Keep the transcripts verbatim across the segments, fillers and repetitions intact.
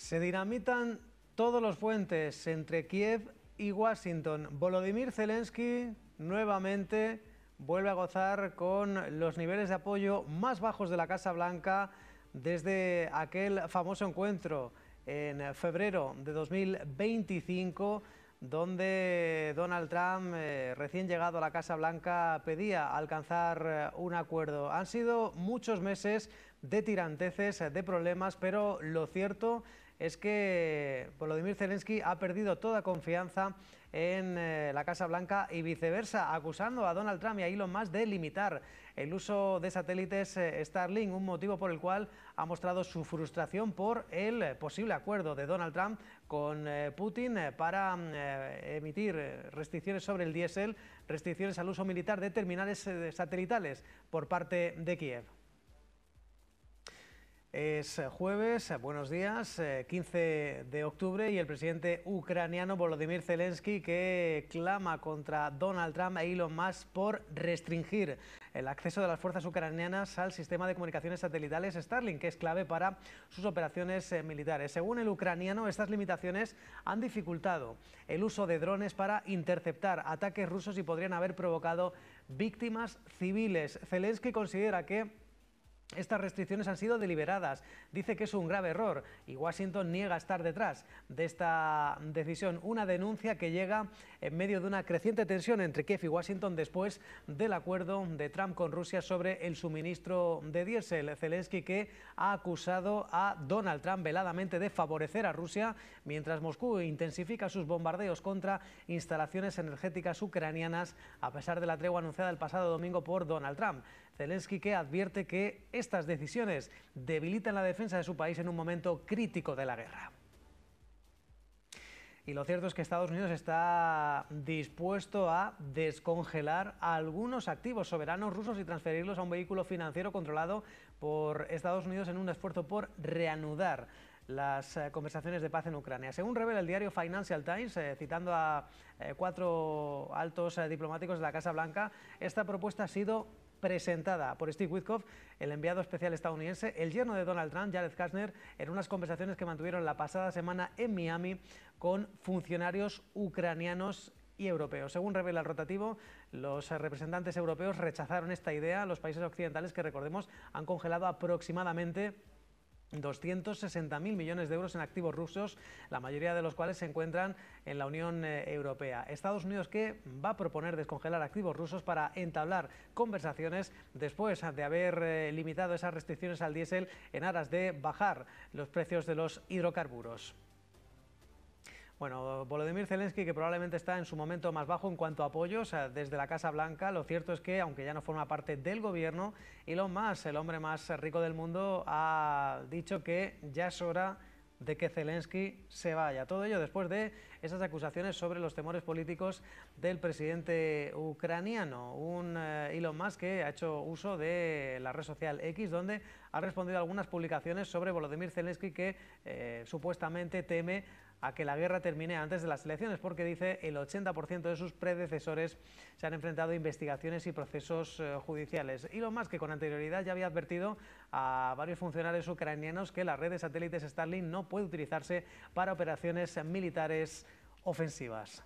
Se dinamitan todos los puentes entre Kiev y Washington. Volodymyr Zelensky nuevamente vuelve a gozar con los niveles de apoyo más bajos de la Casa Blanca desde aquel famoso encuentro en febrero de dos mil veinticinco, donde Donald Trump, eh, recién llegado a la Casa Blanca, pedía alcanzar eh, un acuerdo. Han sido muchos meses de tiranteces, de problemas, pero lo cierto es que Volodymyr Zelensky ha perdido toda confianza en eh, la Casa Blanca y viceversa, acusando a Donald Trump y a Elon Musk de limitar el uso de satélites eh, Starlink, un motivo por el cual ha mostrado su frustración por el eh, posible acuerdo de Donald Trump con eh, Putin eh, para eh, emitir restricciones sobre el diésel, restricciones al uso militar de terminales eh, satelitales por parte de Kiev. Es jueves, buenos días, quince de octubre, y el presidente ucraniano Volodymyr Zelensky que clama contra Donald Trump e Elon Musk por restringir el acceso de las fuerzas ucranianas al sistema de comunicaciones satelitales Starlink, que es clave para sus operaciones militares. Según el ucraniano, estas limitaciones han dificultado el uso de drones para interceptar ataques rusos y podrían haber provocado víctimas civiles. Zelensky considera que estas restricciones han sido deliberadas, dice que es un grave error y Washington niega estar detrás de esta decisión. Una denuncia que llega en medio de una creciente tensión entre Kiev y Washington después del acuerdo de Trump con Rusia sobre el suministro de diésel. Zelensky que ha acusado a Donald Trump veladamente de favorecer a Rusia mientras Moscú intensifica sus bombardeos contra instalaciones energéticas ucranianas a pesar de la tregua anunciada el pasado domingo por Donald Trump. Zelensky que advierte que estas decisiones debilitan la defensa de su país en un momento crítico de la guerra. Y lo cierto es que Estados Unidos está dispuesto a descongelar algunos activos soberanos rusos y transferirlos a un vehículo financiero controlado por Estados Unidos en un esfuerzo por reanudar las eh, conversaciones de paz en Ucrania. Según revela el diario Financial Times, eh, citando a eh, cuatro altos eh, diplomáticos de la Casa Blanca, esta propuesta ha sido presentada por Steve Witkoff, el enviado especial estadounidense, el yerno de Donald Trump, Jared Kushner, en unas conversaciones que mantuvieron la pasada semana en Miami con funcionarios ucranianos y europeos. Según revela el rotativo, los representantes europeos rechazaron esta idea. Los países occidentales, que recordemos, han congelado aproximadamente doscientos sesenta mil millones de euros en activos rusos, la mayoría de los cuales se encuentran en la Unión Europea. Estados Unidos que va a proponer descongelar activos rusos para entablar conversaciones después de haber eh, limitado esas restricciones al diésel en aras de bajar los precios de los hidrocarburos. Bueno, Volodymyr Zelensky, que probablemente está en su momento más bajo en cuanto a apoyos desde la Casa Blanca. Lo cierto es que, aunque ya no forma parte del gobierno, Elon Musk, el hombre más rico del mundo, ha dicho que ya es hora de que Zelensky se vaya. Todo ello después de esas acusaciones sobre los temores políticos del presidente ucraniano. Un eh, Elon Musk que ha hecho uso de la red social X, donde ha respondido a algunas publicaciones sobre Volodymyr Zelensky, que eh, supuestamente teme a que la guerra termine antes de las elecciones, porque dice el ochenta por ciento de sus predecesores se han enfrentado a investigaciones y procesos eh, judiciales. Elon Musk, que con anterioridad ya había advertido a varios funcionarios ucranianos que la red de satélites Starlink no puede utilizarse para operaciones militares ofensivas.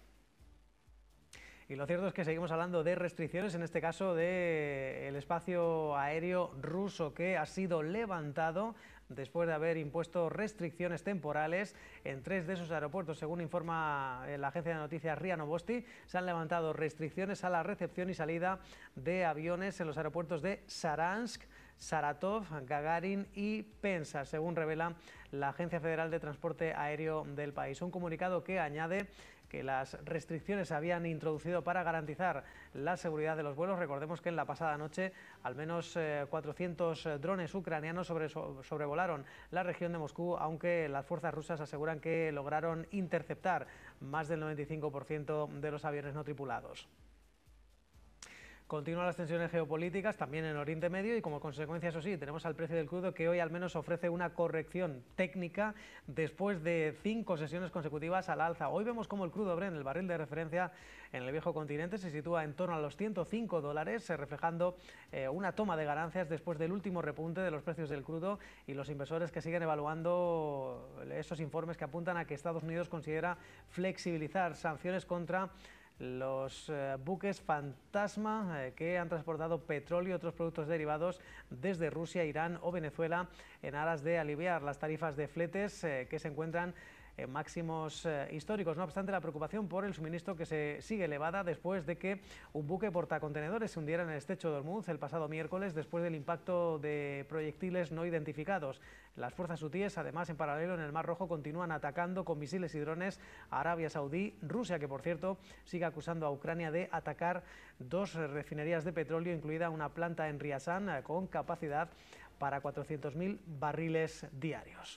Y lo cierto es que seguimos hablando de restricciones, en este caso del espacio aéreo ruso, que ha sido levantado después de haber impuesto restricciones temporales en tres de sus aeropuertos. Según informa la agencia de noticias R I A Novosti, se han levantado restricciones a la recepción y salida de aviones en los aeropuertos de Saransk, Saratov, Gagarin y Penza, según revela la Agencia Federal de Transporte Aéreo del país. Un comunicado que añade que las restricciones se habían introducido para garantizar la seguridad de los vuelos. Recordemos que en la pasada noche al menos eh, cuatrocientos drones ucranianos sobre, sobrevolaron la región de Moscú, aunque las fuerzas rusas aseguran que lograron interceptar más del noventa y cinco por ciento de los aviones no tripulados. Continúan las tensiones geopolíticas también en Oriente Medio y como consecuencia, eso sí, tenemos al precio del crudo que hoy al menos ofrece una corrección técnica después de cinco sesiones consecutivas al alza. Hoy vemos como el crudo Brent, el barril de referencia en el viejo continente, se sitúa en torno a los ciento cinco dólares, reflejando eh, una toma de ganancias después del último repunte de los precios del crudo y los inversores que siguen evaluando esos informes que apuntan a que Estados Unidos considera flexibilizar sanciones contra los eh, buques fantasma eh, que han transportado petróleo y otros productos derivados desde Rusia, Irán o Venezuela en aras de aliviar las tarifas de fletes eh, que se encuentran en máximos eh, históricos. No obstante, la preocupación por el suministro que se sigue elevada después de que un buque portacontenedores se hundiera en el estrecho de Hormuz el pasado miércoles después del impacto de proyectiles no identificados. Las fuerzas hutíes, además, en paralelo en el Mar Rojo, continúan atacando con misiles y drones a Arabia Saudí, Rusia, que por cierto sigue acusando a Ucrania de atacar dos refinerías de petróleo, incluida una planta en Ryazán eh, con capacidad para cuatrocientos mil barriles diarios.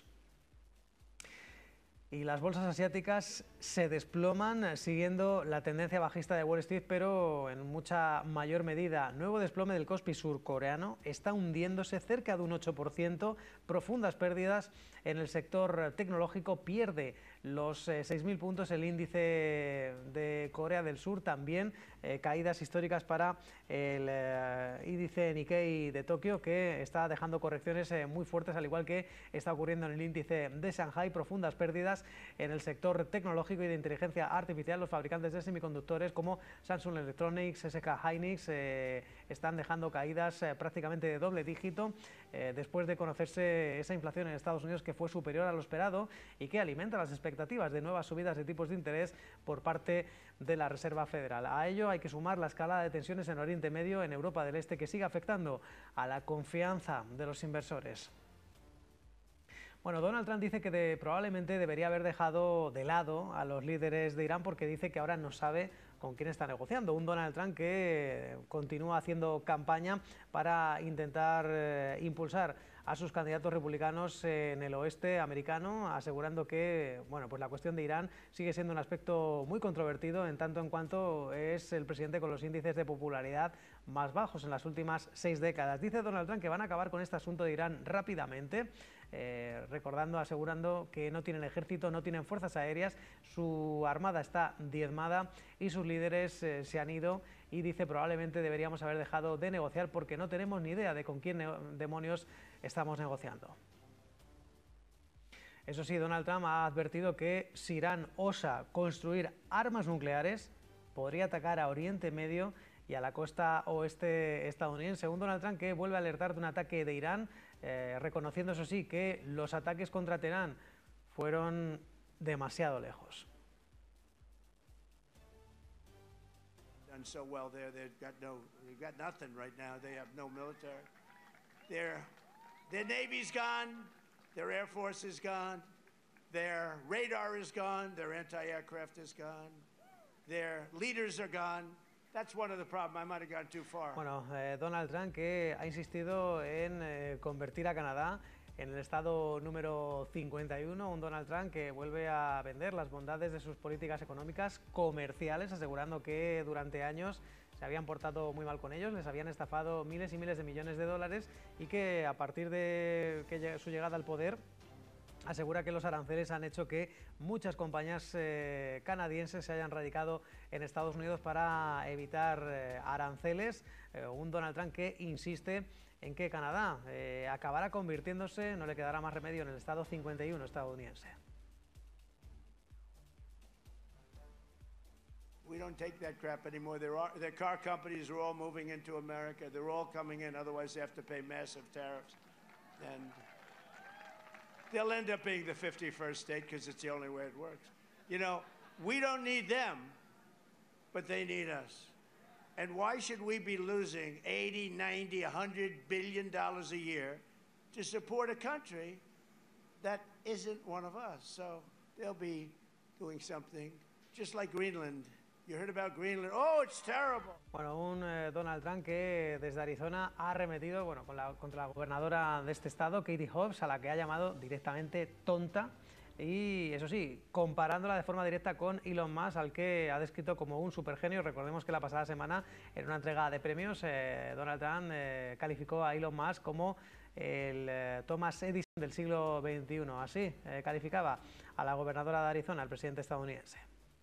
Y las bolsas asiáticas se desploman siguiendo la tendencia bajista de Wall Street, pero en mucha mayor medida. Nuevo desplome del Kospi surcoreano, está hundiéndose cerca de un ocho por ciento, profundas pérdidas en el sector tecnológico, pierde los eh, seis mil puntos el índice de Corea del Sur, también eh, caídas históricas para el eh, índice Nikkei de Tokio, que está dejando correcciones eh, muy fuertes, al igual que está ocurriendo en el índice de Shanghai, profundas pérdidas en el sector tecnológico y de inteligencia artificial. Los fabricantes de semiconductores como Samsung Electronics, S K Hynix eh, están dejando caídas eh, prácticamente de doble dígito eh, después de conocerse esa inflación en Estados Unidos que fue superior a lo esperado y que alimenta las expectativas de nuevas subidas de tipos de interés por parte de la Reserva Federal. A ello hay que sumar la escalada de tensiones en Oriente Medio, en Europa del Este, que sigue afectando a la confianza de los inversores. Bueno, Donald Trump dice que de, probablemente debería haber dejado de lado a los líderes de Irán porque dice que ahora no sabe con quién está negociando. Un Donald Trump que continúa haciendo campaña para intentar eh, impulsar a sus candidatos republicanos en el oeste americano, asegurando que bueno, pues la cuestión de Irán sigue siendo un aspecto muy controvertido en tanto en cuanto es el presidente con los índices de popularidad más bajos en las últimas seis décadas. Dice Donald Trump que van a acabar con este asunto de Irán rápidamente, eh, recordando, asegurando que no tienen ejército, no tienen fuerzas aéreas, su armada está diezmada y sus líderes eh, se han ido, y dice probablemente deberíamos haber dejado de negociar porque no tenemos ni idea de con quién demonios estamos negociando. Eso sí, Donald Trump ha advertido que si Irán osa construir armas nucleares, podría atacar a Oriente Medio y a la costa oeste estadounidense. Según Donald Trump, que vuelve a alertar de un ataque de Irán, eh, reconociendo, eso sí, que los ataques contra Teherán fueron demasiado lejos. Done so well there, they've got no, they've got nothing right now. They have no military. Their, their Navy's gone, their Air Force is gone, their radar is gone, their anti-aircraft is gone, their leaders are gone. That's one of the problems. I might have gone too far. Bueno, eh, Donald Trump, que ha insistido en eh, convertir a Canadá en el estado número cincuenta y uno, un Donald Trump que vuelve a vender las bondades de sus políticas económicas comerciales, asegurando que durante años se habían portado muy mal con ellos, les habían estafado miles y miles de millones de dólares y que a partir de que su llegada al poder asegura que los aranceles han hecho que muchas compañías eh, canadienses se hayan radicado en Estados Unidos para evitar eh, aranceles. Eh, un Donald Trump que insiste en que Canadá eh, acabará convirtiéndose, no le quedará más remedio, en el estado cincuenta y uno estadounidense. We don't take that crap anymore. There are, the car companies are all moving into America. They're all coming in, otherwise they have to pay massive tariffs. And they'll end up being the fifty-first state because it's the only way it works. You know, we don't need them, but they need us. And why should we be losing eighty, ninety, one hundred billion dollars a year to support a country that isn't one of us? So they'll be doing something just like Greenland. You heard about Greenland. Oh, it's terrible. Bueno, un eh, Donald Trump que desde Arizona ha arremetido bueno, con la, contra la gobernadora de este estado, Katie Hobbs, a la que ha llamado directamente tonta, y, eso sí, comparándola de forma directa con Elon Musk, al que ha descrito como un supergenio. Recordemos que la pasada semana, en una entrega de premios, eh, Donald Trump eh, calificó a Elon Musk como el eh, Thomas Edison del siglo veintiuno. Así eh, calificaba a la gobernadora de Arizona, el presidente estadounidense.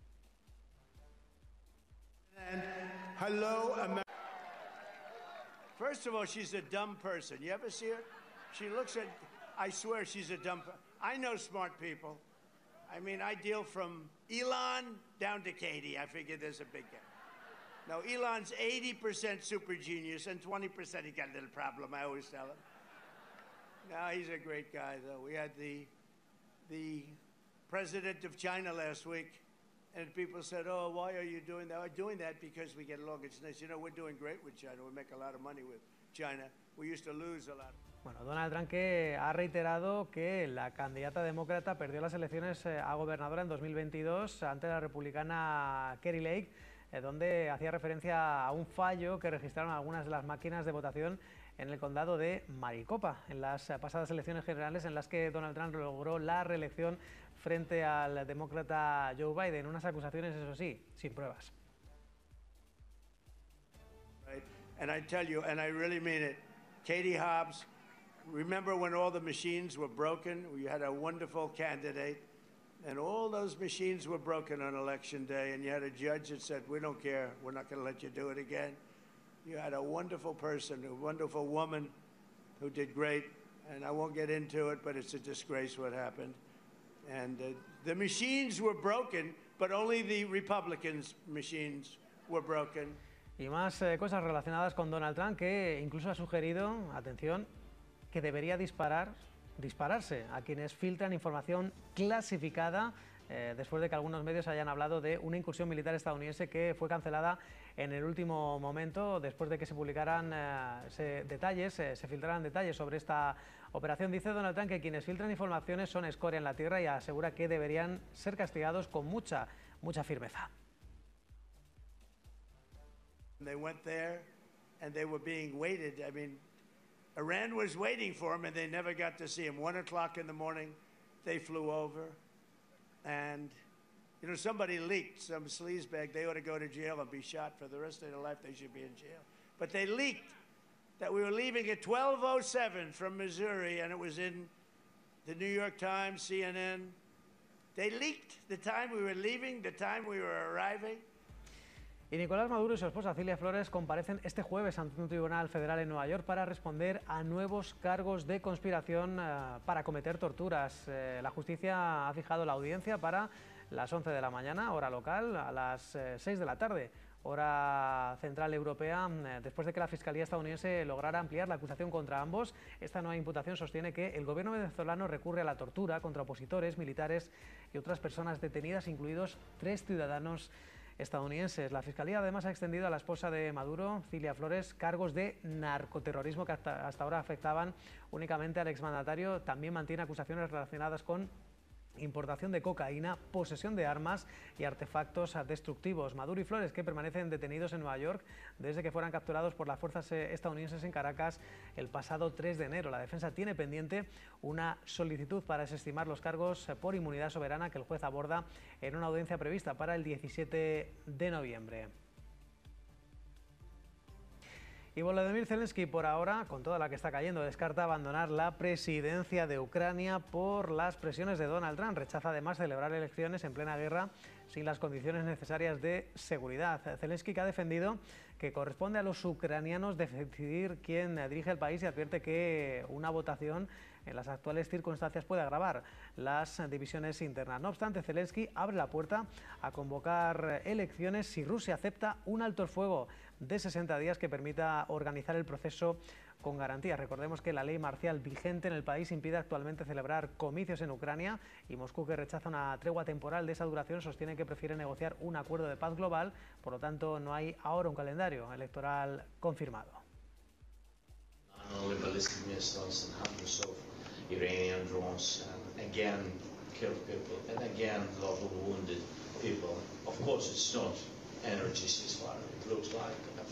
And hello, America. First of all, she's a dumb person. You ever see her? She looks at, I swear she's a dumb person. I know smart people. I mean, I deal from Elon down to Katie. I figure there's a big gap. No, Elon's eighty percent super genius and twenty percent he got a little problem, I always tell him. No, he's a great guy, though. We had the, the president of China last week, and people said, oh, why are you doing that? I'm doing that because we get along. It's nice. You know, we're doing great with China. We make a lot of money with China. We used to lose a lot. Bueno, Donald Trump, que ha reiterado que la candidata demócrata perdió las elecciones a gobernadora en dos mil veintidós ante la republicana Kari Lake, eh, donde hacía referencia a un fallo que registraron algunas de las máquinas de votación en el condado de Maricopa, en las pasadas elecciones generales en las que Donald Trump logró la reelección frente al demócrata Joe Biden. Unas acusaciones, eso sí, sin pruebas. Right. And I tell you, and I really mean it, Katie Hobbs, remember when all the machines were broken? You had a wonderful candidate, and all those machines were broken on election day, and you had a judge that said, we don't care, we're not going to let you do it again. You had a wonderful person, a wonderful woman who did great, and I won't get into it, but it's a disgrace what happened. And uh, the machines were broken, but only the Republicans' machines were broken. Y más eh, cosas relacionadas con Donald Trump, que incluso ha sugerido, atención, que debería disparar, dispararse a quienes filtran información clasificada, eh, después de que algunos medios hayan hablado de una incursión militar estadounidense que fue cancelada en el último momento, después de que se publicaran eh, se, detalles, eh, se filtraran detalles sobre esta operación. Dice Donald Trump que quienes filtran informaciones son escoria en la tierra y asegura que deberían ser castigados con mucha, mucha firmeza. They went there and they were being waited. I mean, Iran was waiting for him and they never got to see him. One o'clock in the morning, they flew over and, you know, somebody leaked, some sleazebag, they ought to go to jail and be shot for the rest of their life. They should be in jail. But they leaked that we were leaving at twelve oh seven from Missouri, and it was in the New York Times, C N N. They leaked the time we were leaving, the time we were arriving. Y Nicolás Maduro y su esposa Cilia Flores comparecen este jueves ante un tribunal federal en Nueva York para responder a nuevos cargos de conspiración uh, para cometer torturas. Eh, la justicia ha fijado la audiencia para las once de la mañana, hora local, a las eh, seis de la tarde, hora central europea, eh, después de que la Fiscalía estadounidense lograra ampliar la acusación contra ambos. Esta nueva imputación sostiene que el gobierno venezolano recurre a la tortura contra opositores, militares y otras personas detenidas, incluidos tres ciudadanos estadounidenses. La Fiscalía además ha extendido a la esposa de Maduro, Cilia Flores, cargos de narcoterrorismo que hasta, hasta ahora afectaban únicamente al exmandatario. También mantiene acusaciones relacionadas con importación de cocaína, posesión de armas y artefactos destructivos. Maduro y Flores, que permanecen detenidos en Nueva York desde que fueran capturados por las fuerzas estadounidenses en Caracas el pasado tres de enero. La defensa tiene pendiente una solicitud para desestimar los cargos por inmunidad soberana que el juez aborda en una audiencia prevista para el diecisiete de noviembre. Y Volodymyr Zelensky, por ahora, con toda la que está cayendo, descarta abandonar la presidencia de Ucrania por las presiones de Donald Trump. Rechaza además celebrar elecciones en plena guerra sin las condiciones necesarias de seguridad. Zelensky, que ha defendido que corresponde a los ucranianos decidir quién dirige el país, y advierte que una votación en las actuales circunstancias puede agravar las divisiones internas. No obstante, Zelensky abre la puerta a convocar elecciones si Rusia acepta un alto el fuego de sesenta días que permita organizar el proceso con garantías. Recordemos que la ley marcial vigente en el país impide actualmente celebrar comicios en Ucrania, y Moscú, que rechaza una tregua temporal de esa duración, sostiene que prefiere negociar un acuerdo de paz global. Por lo tanto, no hay ahora un calendario electoral confirmado. Iranian drones and again killed people and again a lot of wounded people. Of course, it's not energy ceasefire. It looks like